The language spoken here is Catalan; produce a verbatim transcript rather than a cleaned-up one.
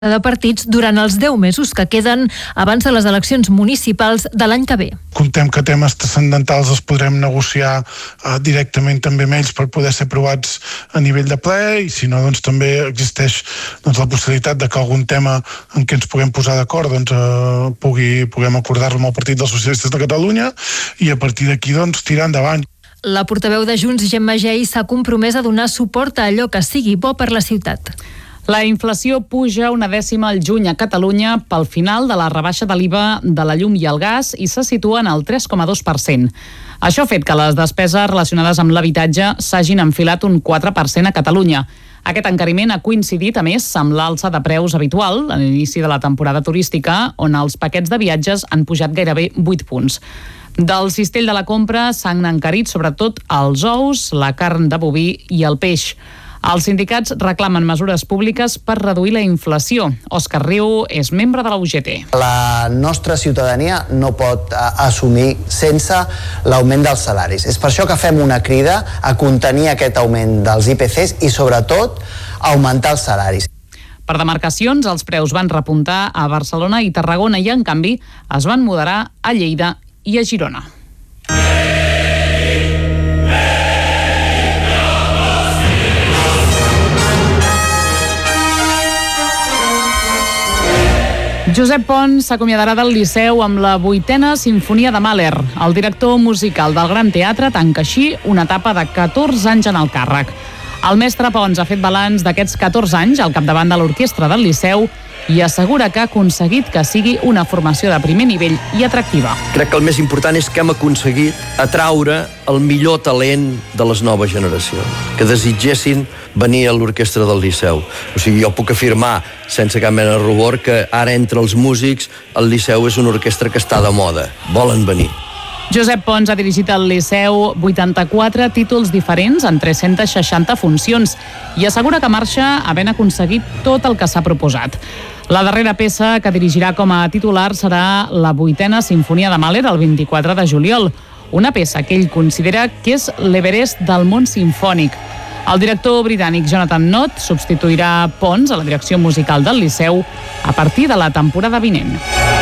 de partits durant els deu mesos que queden abans de les eleccions municipals de l'any que ve. Contem que temes transcendentals els podrem negociar eh, directament també amb ells per poder ser aprovats a nivell de ple, i si no, doncs també existeix doncs, la possibilitat de que algun tema en què ens puguem posar d'acord doncs, eh, pugui, puguem acordar-lo amb el Partit dels Socialistes de Catalunya, i a partir d'aquí doncs, tirar endavant. La portaveu de Junts, Gemma Gey, s'ha compromès a donar suport a allò que sigui bo per la ciutat. La inflació puja una dècima al juny a Catalunya pel final de la rebaixa de l'I V A de la llum i el gas i se situa en el tres coma dos per cent. Això ha fet que les despeses relacionades amb l'habitatge s'hagin enfilat un quatre per cent a Catalunya. Aquest encariment ha coincidit, a més, amb l'alça de preus habitual a l'inici de la temporada turística, on els paquets de viatges han pujat gairebé vuit punts. Del cistell de la compra s'han encarit sobretot els ous, la carn de boví i el peix. Els sindicats reclamen mesures públiques per reduir la inflació. Òscar Riu és membre de la U G T. La nostra ciutadania no pot uh, assumir sense l'augment dels salaris. És per això que fem una crida a contenir aquest augment dels I P Cs i, sobretot, augmentar els salaris. Per demarcacions, els preus van repuntar a Barcelona i Tarragona i, en canvi, es van moderar a Lleida i a Girona. Josep Pons s'acomiadarà del Liceu amb la vuitena Simfonia de Mahler. El director musical del Gran Teatre tanca així una etapa de catorze anys en el càrrec. El mestre Pons ha fet balanç d'aquests catorze anys al capdavant de l'orquestra del Liceu i assegura que ha aconseguit que sigui una formació de primer nivell i atractiva. Crec que el més important és que hem aconseguit atraure el millor talent de les noves generacions, que desitgessin venir a l'orquestra del Liceu. O sigui, jo puc afirmar, sense cap mena de rubor, que ara entre els músics el Liceu és una orquestra que està de moda. Volen venir. Josep Pons ha dirigit al Liceu vuitanta-quatre títols diferents en tres-centes seixanta funcions i assegura que marxa havent aconseguit tot el que s'ha proposat. La darrera peça que dirigirà com a titular serà la vuitena Simfonia de Mahler el vint-i-quatre de juliol, una peça que ell considera que és l'Everest del món simfònic. El director britànic Jonathan Nott substituirà Pons a la direcció musical del Liceu a partir de la temporada vinent.